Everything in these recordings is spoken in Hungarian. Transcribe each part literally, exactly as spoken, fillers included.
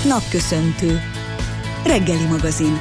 Napköszöntő. Reggeli magazin.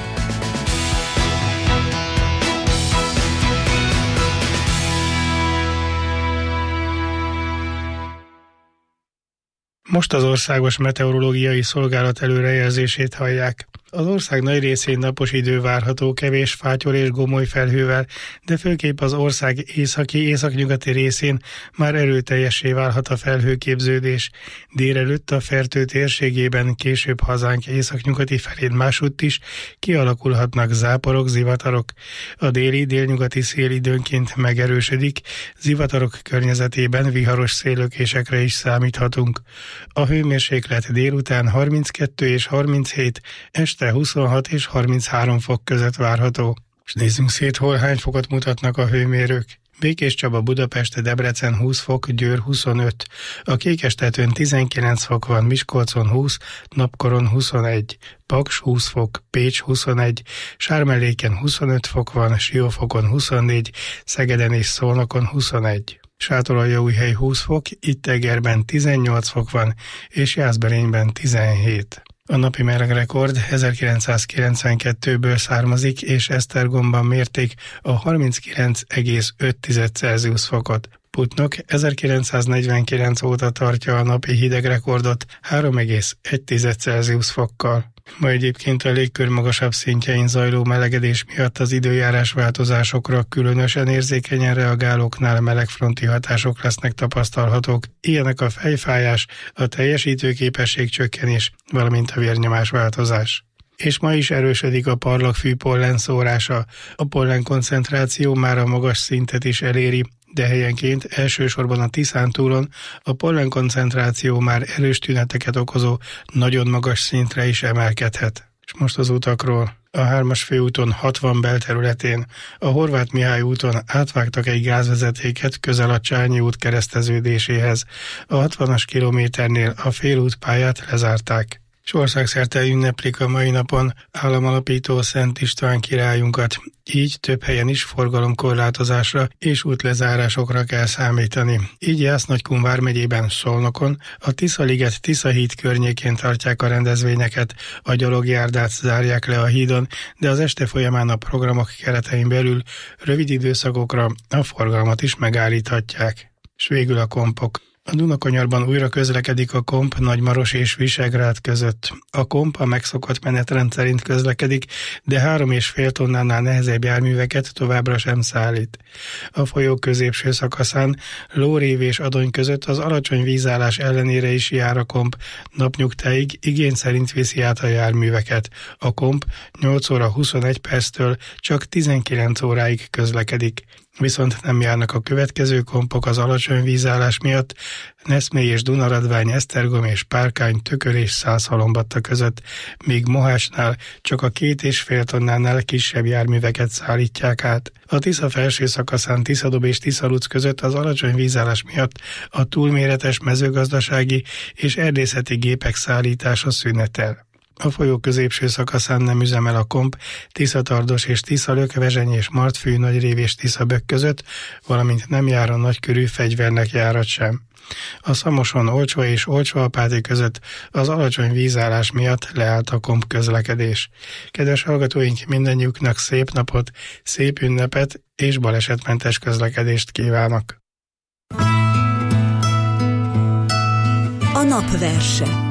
Most az Országos Meteorológiai Szolgálat előrejelzését hallják. Az ország nagy részén napos idő várható, kevés fáttyol és gomoly felhővel, de főképp az ország északi-északnyugati részén már erőteljessé válhat a felhőképződés. Délelőtt a Fertő térségében, később hazánk északnyugati felén másutt is kialakulhatnak záporok, zivatarok. A déli délnyugati szél időnként megerősödik, zivatarok környezetében viharos széllökésekre is számíthatunk. A hőmérséklet délután harminckettő és harminchét, este huszonhat és harminchárom fok között várható. És nézzünk szét, hol hány fokot mutatnak a hőmérők. Békéscsaba, Budapest, Debrecen húsz fok, Győr huszonöt, a Kékestetőn tizenkilenc fok van, Miskolcon húsz, Napkoron huszonegy, Paks húsz fok, Pécs huszonegy, Sármelléken huszonöt fok van, Siófokon huszonnégy, Szegeden és Szolnokon huszonegy. Sátoraljaújhely húsz fok, Ittegerben tizennyolc fok van, és Jászberényben tizenhét. A napi melegrekord ezerkilencszázkilencvenkettőből származik, és Esztergomban mérték a harminckilenc egész öt Celsius fokot. Putnok ezerkilencszáznegyvenkilenc óta tartja a napi hidegrekordot három egész egy Celsius fokkal. Ma egyébként a légkör magasabb szintjein zajló melegedés miatt az időjárás változásokra különösen érzékenyen reagálóknál melegfronti hatások lesznek tapasztalhatók. Ilyenek a fejfájás, a teljesítőképesség csökkenés, valamint a vérnyomás változás. És ma is erősödik a parlagfű pollen szórása. A pollen koncentráció már a magas szintet is eléri, de helyenként elsősorban a Tiszántúlon a pollen koncentráció már erős tüneteket okozó, nagyon magas szintre is emelkedhet. És most az utakról. A hármas főúton hatvan belterületén, a Horváth Mihály úton átvágtak egy gázvezetéket közel a Csányi út kereszteződéséhez. A hatvanas kilométernél a félútpályát lezárták. És országszerte ünneplik a mai napon államalapító Szent István királyunkat. Így több helyen is forgalomkorlátozásra és útlezárásokra kell számítani. Így Jász-Nagykun vármegyében, Szolnokon a Tiszaliget Tiszahíd környékén tartják a rendezvényeket, a gyalogjárdát zárják le a hídon, de az este folyamán a programok keretein belül rövid időszakokra a forgalmat is megállíthatják. És végül a kompok. A Dunakanyarban újra közlekedik a Komp Nagymaros és Visegrád között. A Komp a megszokott menetrend szerint közlekedik, de három és fél tonnánál nehezebb járműveket továbbra sem szállít. A folyó középső szakaszán Lórév és Adony között az alacsony vízállás ellenére is jár a Komp. Napnyugtáig igény szerint viszi át a járműveket. A Komp nyolc óra huszonegy perctől csak tizenkilenc óráig közlekedik. Viszont nem járnak a következő kompok az alacsony vízállás miatt, Neszmély és Dunaradvány, Esztergom és Párkány, Tököl és Szászhalombatta között, míg Mohásnál csak a két és fél tonnánál kisebb járműveket szállítják át. A Tisza felső szakaszán Tiszadob és Tiszaluc között az alacsony vízállás miatt a túlméretes mezőgazdasági és erdészeti gépek szállítása szünetel. A folyó középső szakaszán nem üzemel a Komp, Tiszatardos és Tiszalök, Vezseny és Martfű, Nagyrév és Tiszabök között, valamint nem jár a nagykörű fegyvernek járat sem. A Szamoson, Olcsva és Olcsva-Apáti között az alacsony vízállás miatt leállt a Komp közlekedés. Kedves hallgatóink, mindannyiuknak szép napot, szép ünnepet és balesetmentes közlekedést kívánok! A napverse.